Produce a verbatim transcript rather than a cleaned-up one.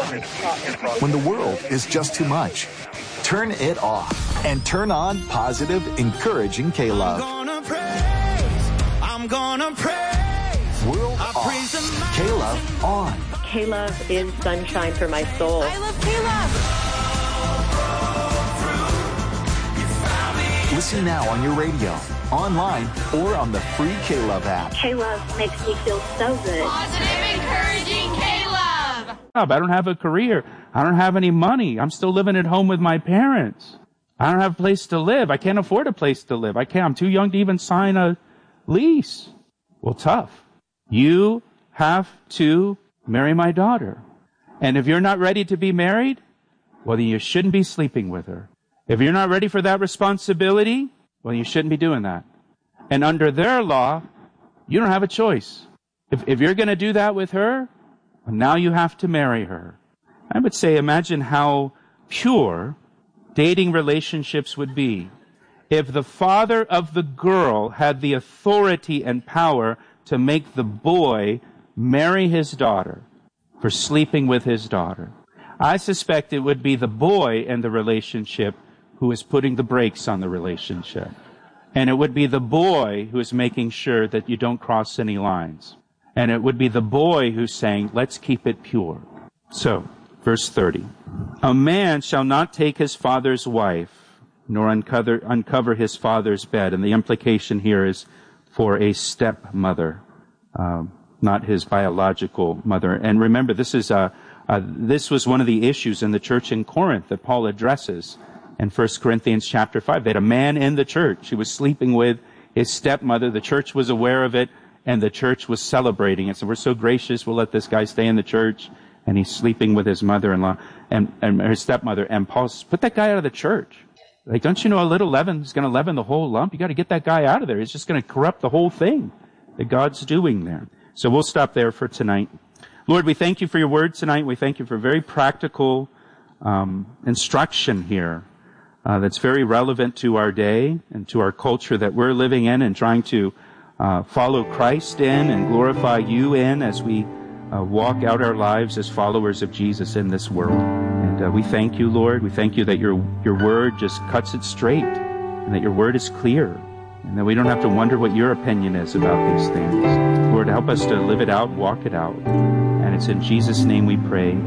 When the world is just too much, turn it off and turn on positive, encouraging K-Love. I'm gonna praise, I'm gonna praise. World I off, K-Love on. K-Love is sunshine for my soul. I love K-Love. Listen now on your radio, online, or on the free K-Love app. K-Love makes me feel so good. Positive, encouraging K-Love. I don't have a career. I don't have any money. I'm still living at home with my parents. I don't have a place to live. I can't afford a place to live. I can't. I'm too young to even sign a lease. Well, tough. You have to marry my daughter. And if you're not ready to be married, well, then you shouldn't be sleeping with her. If you're not ready for that responsibility, well, you shouldn't be doing that. And under their law, you don't have a choice. If, if you're going to do that with her, well, now you have to marry her. I would say, imagine how pure dating relationships would be if the father of the girl had the authority and power to make the boy marry his daughter for sleeping with his daughter. I suspect it would be the boy in the relationship who is putting the brakes on the relationship. And it would be the boy who is making sure that you don't cross any lines. And it would be the boy who's saying, let's keep it pure. So, verse thirty. A man shall not take his father's wife, nor uncover, uncover his father's bed. And the implication here is for a stepmother, um, not his biological mother. And remember, this is a, a, this was one of the issues in the church in Corinth that Paul addresses in First Corinthians chapter five. They had a man in the church who was sleeping with his stepmother. The church was aware of it, and the church was celebrating it. So we're so gracious, we'll let this guy stay in the church, and he's sleeping with his mother-in-law and, and his stepmother. And Paul says, put that guy out of the church. Like, don't you know a little leaven is going to leaven the whole lump? You got to get that guy out of there. It's just going to corrupt the whole thing that God's doing there. So we'll stop there for tonight. Lord, we thank you for your word tonight. We thank you for very practical um, instruction here. Uh, that's very relevant to our day and to our culture that we're living in and trying to uh, follow Christ in and glorify you in as we uh, walk out our lives as followers of Jesus in this world. And uh, we thank you, Lord. We thank you that your your word just cuts it straight and that your word is clear and that we don't have to wonder what your opinion is about these things. Lord, help us to live it out, walk it out. And it's in Jesus' name we pray.